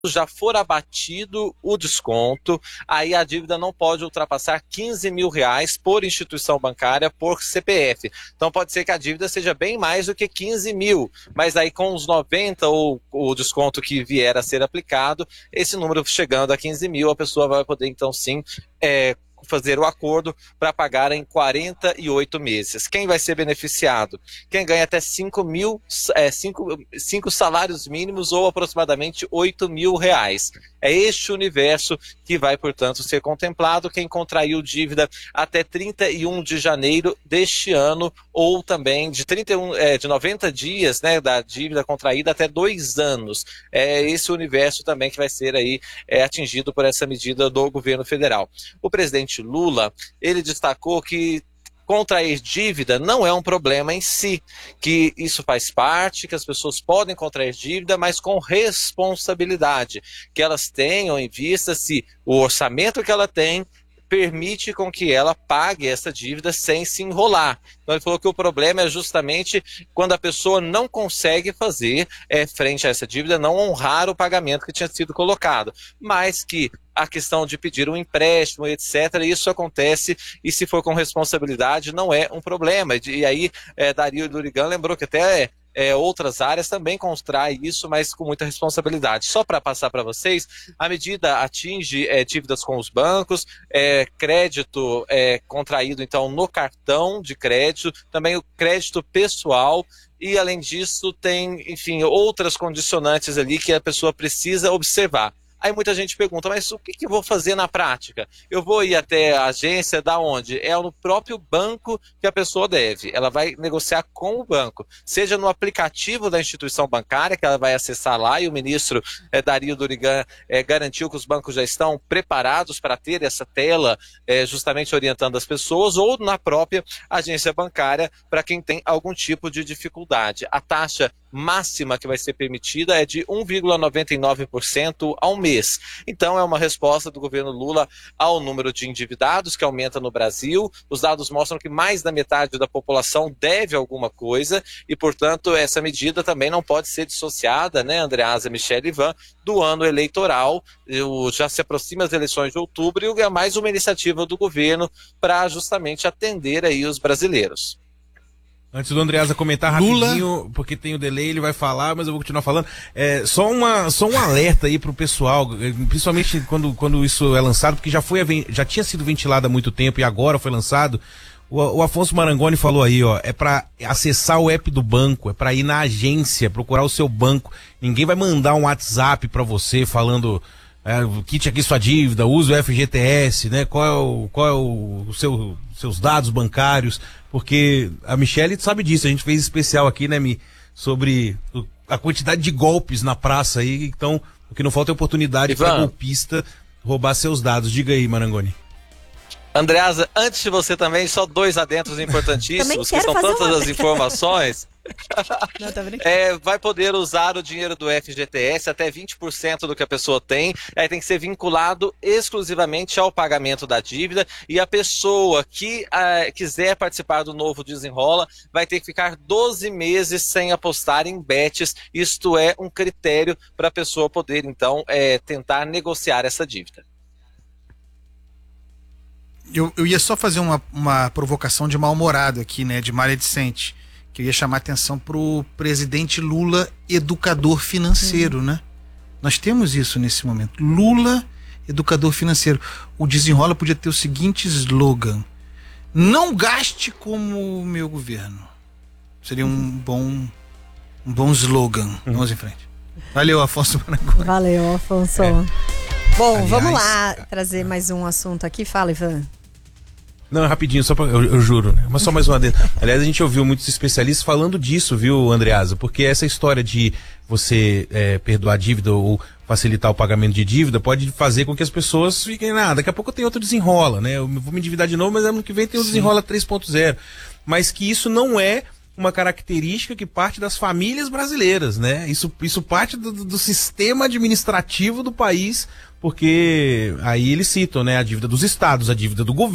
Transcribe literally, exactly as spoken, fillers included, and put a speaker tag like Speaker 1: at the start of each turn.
Speaker 1: já for abatido o desconto, aí a dívida não pode ultrapassar quinze mil reais por instituição bancária por C P F. Então pode ser que a dívida seja bem mais do que quinze mil, mas aí com os noventa ou o desconto que vier a ser aplicado, esse número chegando a quinze mil, a pessoa vai poder então sim é, fazer o acordo para pagar em quarenta e oito meses. Quem vai ser beneficiado? Quem ganha até cinco mil, é, cinco, cinco salários mínimos ou aproximadamente oito mil reais. É este universo que vai, portanto, ser contemplado. Quem contraiu dívida até trinta e um de janeiro deste ano ou também de, trinta e um, é, de noventa dias, né, da dívida contraída até dois anos. É esse universo também que vai ser aí, é, atingido por essa medida do governo federal. O presidente Lula, ele destacou que contrair dívida não é um problema em si, que isso faz parte, que as pessoas podem contrair dívida, mas com responsabilidade, que elas tenham em vista se o orçamento que ela tem permite com que ela pague essa dívida sem se enrolar. Então ele falou que o problema é justamente quando a pessoa não consegue fazer é, frente a essa dívida, não honrar o pagamento que tinha sido colocado, mas que a questão de pedir um empréstimo, etcétera, isso acontece e se for com responsabilidade não é um problema. E aí é, Dario Durigan lembrou que até é, outras áreas também contraem isso, mas com muita responsabilidade. Só para passar para vocês, a medida atinge é, dívidas com os bancos, é, crédito é, contraído então no cartão de crédito, também o crédito pessoal. E, além disso, tem, enfim, outras condicionantes ali que a pessoa precisa observar. Aí muita gente pergunta, mas o que, que eu vou fazer na prática? Eu vou ir até a agência, da onde? É no próprio banco que a pessoa deve. Ela vai negociar com o banco, seja no aplicativo da instituição bancária, que ela vai acessar lá, e o ministro é, Dario Durigan é, garantiu que os bancos já estão preparados para ter essa tela é, justamente orientando as pessoas, ou na própria agência bancária, para quem tem algum tipo de dificuldade. A taxa máxima que vai ser permitida é de um vírgula noventa e nove por cento ao mês. Então é uma resposta do governo Lula ao número de endividados que aumenta no Brasil. Os dados mostram que mais da metade da população deve alguma coisa e, portanto, essa medida também não pode ser dissociada, né, Andreasa, Michele e Ivan, do ano eleitoral. Eu, já se aproxima as eleições de outubro e é mais uma iniciativa do governo para justamente atender aí os brasileiros.
Speaker 2: Antes do Andreasa comentar Lula, rapidinho, porque tem o delay, ele vai falar, mas eu vou continuar falando. É, só, uma, só um alerta aí pro pessoal, principalmente quando, quando isso é lançado, porque já, foi, já tinha sido ventilado há muito tempo e agora foi lançado. O, o Afonso Marangoni falou aí, ó, é para acessar o app do banco, é para ir na agência, procurar o seu banco. Ninguém vai mandar um WhatsApp para você falando... É, quite aqui sua dívida, use o F G T S, né? Qual é o, qual é o, o seu, seus dados bancários, porque a Michele sabe disso, a gente fez especial aqui, né, Mi, sobre o, a quantidade de golpes na praça aí, então o que não falta é oportunidade para golpista roubar seus dados. Diga aí, Marangoni.
Speaker 1: Andreasa, antes de você também, só dois adentros importantíssimos, que são tantas uma... as informações. Não, tá é, vai poder usar o dinheiro do F G T S até vinte por cento do que a pessoa tem, aí tem que ser vinculado exclusivamente ao pagamento da dívida, e a pessoa que uh, quiser participar do novo Desenrola vai ter que ficar doze meses sem apostar em bets. Isto é um critério para a pessoa poder então é, tentar negociar essa dívida.
Speaker 3: Eu, eu ia só fazer uma, uma provocação de mal-humorado aqui, né, de maledicente, que eu ia chamar a atenção pro presidente Lula, educador financeiro, hum. né? Nós temos isso nesse momento. Lula, educador financeiro. O Desenrola podia ter o seguinte slogan: não gaste como o meu governo. Seria um bom, um bom slogan. Hum. Vamos em frente. Valeu, Afonso Marangoni.
Speaker 4: Valeu, Afonso. É. Bom, aliás, vamos lá trazer mais um assunto aqui. Fala, Ivan.
Speaker 2: Não, rapidinho, só pra, eu, eu juro, né? Mas só mais uma dentro. Aliás, a gente ouviu muitos especialistas falando disso, viu, Andreasa? Porque essa história de você é, perdoar dívida ou facilitar o pagamento de dívida pode fazer com que as pessoas fiquem, ah, daqui a pouco tem outro Desenrola, né? Eu vou me endividar de novo, mas ano que vem tem o Desenrola três ponto zero. Mas que isso não é uma característica que parte das famílias brasileiras, né? Isso, isso parte do, do sistema administrativo do país, porque aí eles citam, né, a dívida dos estados, a dívida do governo.